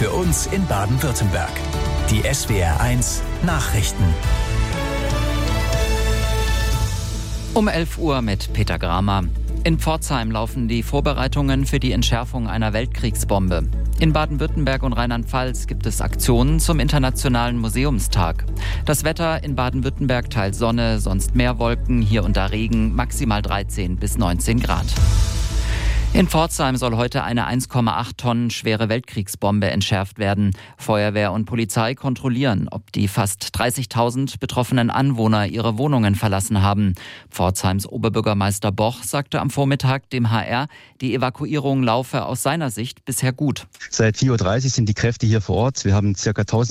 für uns in Baden-Württemberg. Die SWR1 Nachrichten. Um 11 Uhr mit Peter Gramer. In Pforzheim laufen die Vorbereitungen für die Entschärfung einer Weltkriegsbombe. In Baden-Württemberg und Rheinland-Pfalz gibt es Aktionen zum Internationalen Museumstag. Das Wetter in Baden-Württemberg teils Sonne, sonst mehr Wolken, hier und da Regen, maximal 13 bis 19 Grad. In Pforzheim soll heute eine 1,8 Tonnen schwere Weltkriegsbombe entschärft werden. Feuerwehr und Polizei kontrollieren, ob die fast 30.000 betroffenen Anwohner ihre Wohnungen verlassen haben. Pforzheims Oberbürgermeister Boch sagte am Vormittag dem HR, die Evakuierung laufe aus seiner Sicht bisher gut. Seit 4.30 Uhr sind die Kräfte hier vor Ort. Wir haben ca.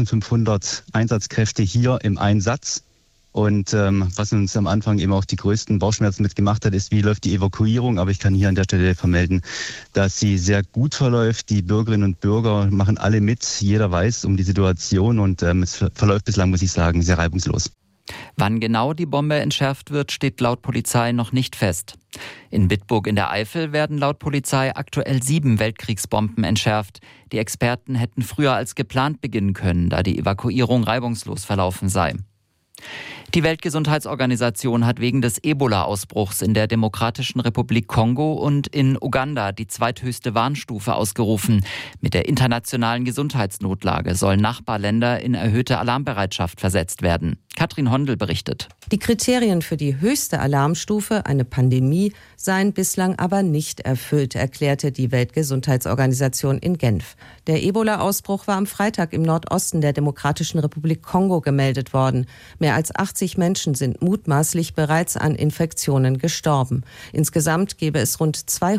1.500 Einsatzkräfte hier im Einsatz. Und was uns am Anfang eben auch die größten Bauchschmerzen mitgemacht hat, ist, wie läuft die Evakuierung. Aber ich kann hier an der Stelle vermelden, dass sie sehr gut verläuft. Die Bürgerinnen und Bürger machen alle mit. Jeder weiß um die Situation und es verläuft bislang, muss ich sagen, sehr reibungslos. Wann genau die Bombe entschärft wird, steht laut Polizei noch nicht fest. In Bitburg in der Eifel werden laut Polizei aktuell 7 Weltkriegsbomben entschärft. Die Experten hätten früher als geplant beginnen können, da die Evakuierung reibungslos verlaufen sei. Die Weltgesundheitsorganisation hat wegen des Ebola-Ausbruchs in der Demokratischen Republik Kongo und in Uganda die zweithöchste Warnstufe ausgerufen. Mit der internationalen Gesundheitsnotlage sollen Nachbarländer in erhöhte Alarmbereitschaft versetzt werden. Katrin Hondel berichtet. Die Kriterien für die höchste Alarmstufe, eine Pandemie, seien bislang aber nicht erfüllt, erklärte die Weltgesundheitsorganisation in Genf. Der Ebola-Ausbruch war am Freitag im Nordosten der Demokratischen Republik Kongo gemeldet worden. Mehr als 80 Menschen sind mutmaßlich bereits an Infektionen gestorben. Insgesamt gäbe es rund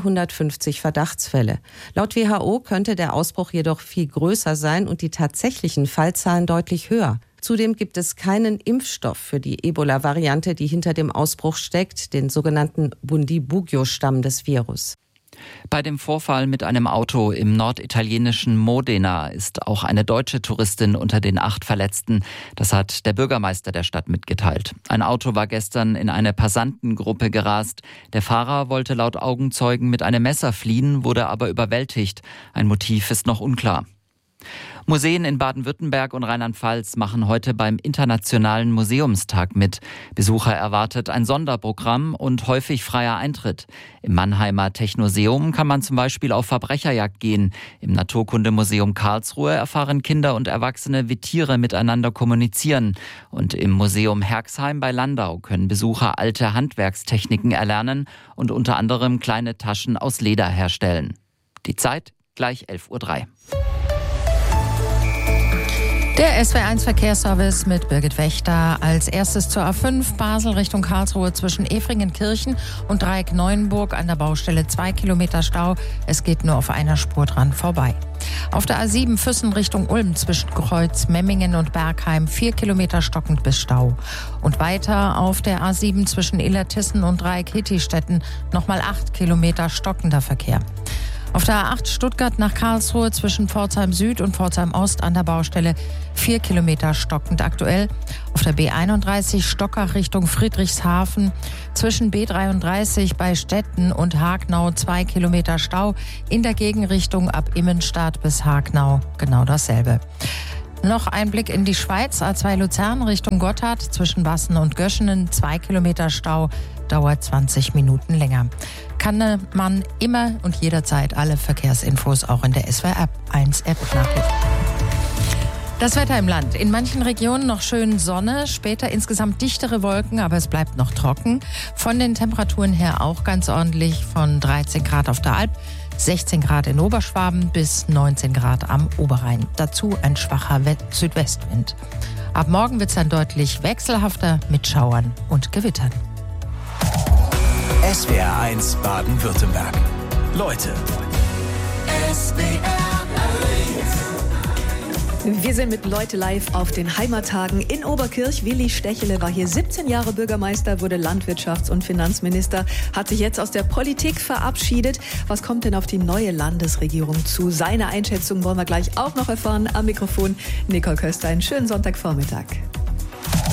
250 Verdachtsfälle. Laut WHO könnte der Ausbruch jedoch viel größer sein und die tatsächlichen Fallzahlen deutlich höher. Zudem gibt es keinen Impfstoff für die Ebola-Variante, die hinter dem Ausbruch steckt, den sogenannten Bundibugyo-Stamm des Virus. Bei dem Vorfall mit einem Auto im norditalienischen Modena ist auch eine deutsche Touristin unter den 8 Verletzten. Das hat der Bürgermeister der Stadt mitgeteilt. Ein Auto war gestern in eine Passantengruppe gerast. Der Fahrer wollte laut Augenzeugen mit einem Messer fliehen, wurde aber überwältigt. Ein Motiv ist noch unklar. Museen in Baden-Württemberg und Rheinland-Pfalz machen heute beim Internationalen Museumstag mit. Besucher erwartet ein Sonderprogramm und häufig freier Eintritt. Im Mannheimer Technoseum kann man zum Beispiel auf Verbrecherjagd gehen. Im Naturkundemuseum Karlsruhe erfahren Kinder und Erwachsene, wie Tiere miteinander kommunizieren. Und im Museum Herxheim bei Landau können Besucher alte Handwerkstechniken erlernen und unter anderem kleine Taschen aus Leder herstellen. Die Zeit gleich 11.03 Uhr. Der SW1 Verkehrsservice mit Birgit Wächter. Als erstes zur A5 Basel Richtung Karlsruhe zwischen Efringenkirchen und Dreieck-Neuenburg an der Baustelle 2 Kilometer Stau. Es geht nur auf einer Spur dran vorbei. Auf der A7 Füssen Richtung Ulm zwischen Kreuz, Memmingen und Bergheim 4 Kilometer stockend bis Stau. Und weiter auf der A7 zwischen Illertissen und Dreieck-Hittistetten nochmal 8 Kilometer stockender Verkehr. Auf der A8 Stuttgart nach Karlsruhe zwischen Pforzheim Süd und Pforzheim Ost an der Baustelle 4 Kilometer stockend aktuell. Auf der B31 Stockach Richtung Friedrichshafen zwischen B33 bei Stetten und Hagnau 2 Kilometer Stau. In der Gegenrichtung ab Immenstadt bis Hagnau genau dasselbe. Noch ein Blick in die Schweiz, A2 Luzern Richtung Gotthard zwischen Bassen und Göschenen 2 Kilometer Stau, dauert 20 Minuten länger. Kann man immer und jederzeit alle Verkehrsinfos auch in der SWR1-App nachlesen. Das Wetter im Land. In manchen Regionen noch schön Sonne, später insgesamt dichtere Wolken, aber es bleibt noch trocken. Von den Temperaturen her auch ganz ordentlich, von 13 Grad auf der Alp, 16 Grad in Oberschwaben bis 19 Grad am Oberrhein. Dazu ein schwacher Südwestwind. Ab morgen wird es dann deutlich wechselhafter mit Schauern und Gewittern. SWR1 Baden-Württemberg. Leute. Wir sind mit Leute live auf den Heimattagen in Oberkirch. Willi Stechele war hier 17 Jahre Bürgermeister, wurde Landwirtschafts- und Finanzminister, hat sich jetzt aus der Politik verabschiedet. Was kommt denn auf die neue Landesregierung zu? Seine Einschätzung wollen wir gleich auch noch erfahren. Am Mikrofon Nicole Köster. Einen schönen Sonntagvormittag.